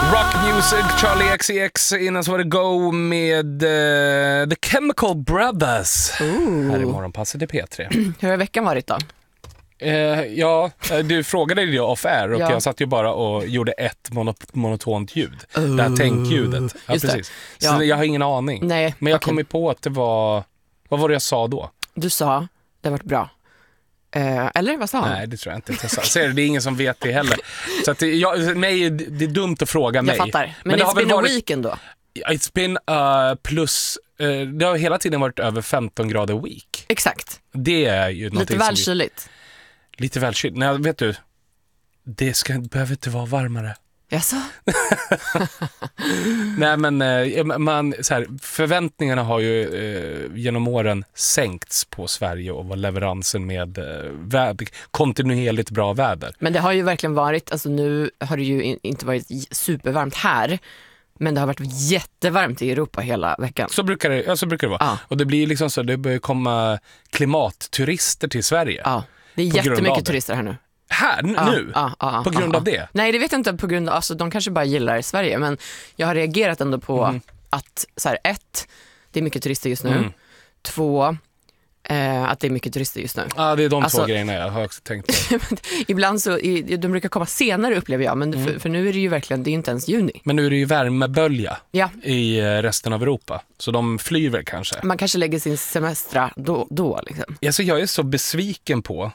Rock Music, Charlie XCX. Innan så var det Go med The Chemical Brothers. Här i morgonpasset i P3. Hur har veckan varit då? Du frågade ju off-air och jag satt ju bara och gjorde ett monotont ljud. Det här tänkljudet. Ja, precis. Så jag har ingen aning. Nej, men jag kom ju på att det var... Vad var det jag sa då? Du sa, det har varit bra. Eller vad sa han? Nej, det tror jag inte. Det är ingen som vet det heller. Så att det är dumt att fråga mig. Jag fattar. Men it's been a weekend då? It's been plus... det har hela tiden varit över 15 grader week. Exakt. Det är ju lite väl kyligt. Lite väl kyligt. Nej, vet du, det behöver inte vara varmare. Jaså? Nej, men så här, förväntningarna har ju genom åren sänkts på Sverige och vad leveransen med kontinuerligt bra väder. Men det har ju verkligen varit, alltså nu har det ju inte varit supervarmt här, men det har varit jättevarmt i Europa hela veckan. Så brukar det vara. Ja. Och det blir liksom så, det börjar komma klimatturister till Sverige. Ja, det är jättemycket turister här nu. Här? Nu? På grund av det? Nej, det vet jag inte på grund av, alltså de kanske bara gillar Sverige, men jag har reagerat ändå på att så här, det är mycket turister just nu. 2, att det är mycket turister just nu. Ja, det är de två grejerna jag har också tänkt på. Ibland så, de brukar komma senare upplever jag, men för nu är det ju verkligen, det är inte ens juni. Men nu är det ju värmebölja i resten av Europa, så de flyr väl kanske. Man kanske lägger sin semester då liksom. Alltså, jag är så besviken på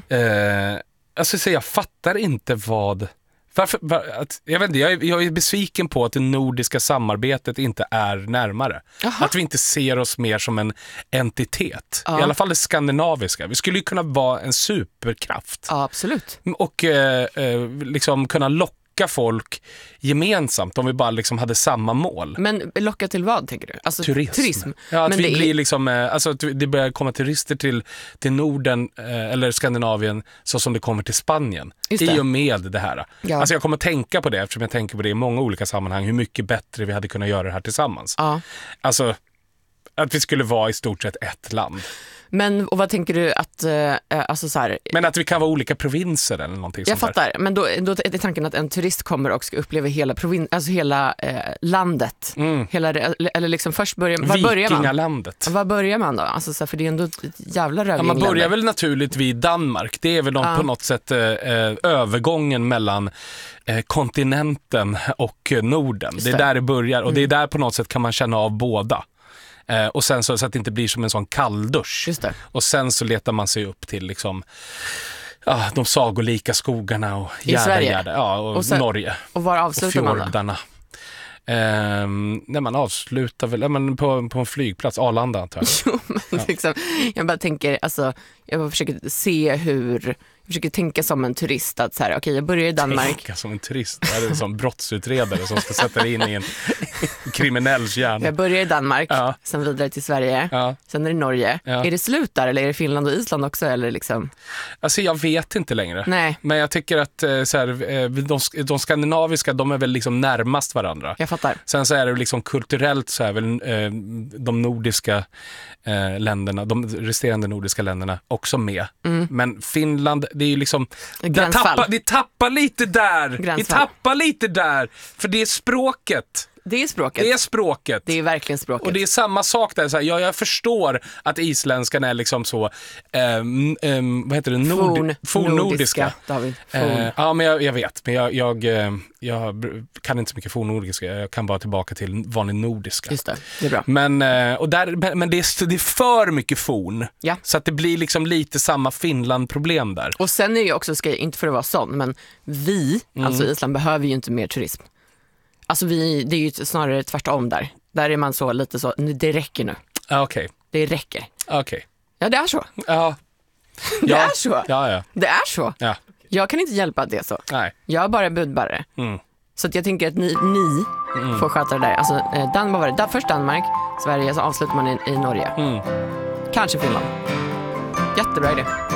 alltså, så jag fattar inte vad... jag vet inte, jag är besviken på att det nordiska samarbetet inte är närmare. Aha. Att vi inte ser oss mer som en entitet. I alla fall det skandinaviska. Vi skulle ju kunna vara en superkraft. Ja, absolut. Och liksom kunna locka folk gemensamt om vi bara liksom hade samma mål. Men locka till vad, tänker du? Alltså turism. Ja, att men vi blir liksom, alltså att det börjar komma turister till Norden eller Skandinavien så som det kommer till Spanien. I och med det här. Ja. Alltså jag kommer tänka på det, eftersom jag tänker på det i många olika sammanhang, hur mycket bättre vi hade kunnat göra det här tillsammans. Ja. Alltså att vi skulle vara i stort sett ett land. Men och vad tänker du att alltså så här, men att vi kan vara olika provinser eller någonting sånt. Jag fattar, där. Men då är tanken att en turist kommer och ska uppleva hela alltså hela landet. Hela eller liksom först börjar Vikingalandet. Var börjar man då? Alltså så här, för det är ändå ett jävla röving. Ja, man börjar väl naturligt vid Danmark. Det är väl på något sätt övergången mellan kontinenten och Norden. Det är där det börjar och det är där på något sätt kan man känna av båda. Och sen så att det inte blir som en sån kalldusch. Just det. Och sen så letar man sig upp till liksom de sagolika skogarna och Sverige. Och sen, Norge. Och var avslutar man då? När man avslutar väl på en flygplats, Arlanda antar jag. Jo, men liksom, jag bara tänker, alltså, jag försöker se hur... Jag försöker tänka som en turist att så här, okej, jag börjar i Danmark. Tänka som en turist? Det är en sån brottsutredare som ska sätta in i en kriminell hjärna. Jag börjar i Danmark, sen vidare till Sverige, sen är det Norge. Ja. Är det slut där eller är det Finland och Island också? Eller liksom? Alltså jag vet inte längre. Nej. Men jag tycker att så här, de skandinaviska, de är väl liksom närmast varandra. Jag fattar. Sen så är det liksom kulturellt så är väl de nordiska länderna, de resterande nordiska länderna också med. Men Finland, det är ju liksom det tappar lite där. Det tappar lite där för det är språket. Det är språket. Det är verkligen språket. Och det är samma sak där. Så här, jag förstår att isländskan är liksom så... vad heter det? Fornnordiska. Ja, men jag vet. Men jag kan inte så mycket fornnordiska. Jag kan bara tillbaka till vanlig nordiska. Just det, det är bra. Men det är för mycket forn. Ja. Så att det blir liksom lite samma Finland-problem där. Och sen är det ju också, inte för att vara sån, men alltså Island, behöver ju inte mer turism. Alltså det är ju snarare tvärtom där. Där är man så lite så, det räcker nu. Okej. Det räcker. Okej. Ja, det är så. Ja. Det är så. Ja. Det är så. Ja. Jag kan inte hjälpa att det är så. Nej. Jag är bara budbärare. Så att jag tänker att ni får sköta det där. Alltså, först Danmark, Sverige, så avslutar man i Norge. Kanske Finland. Jättebra idé.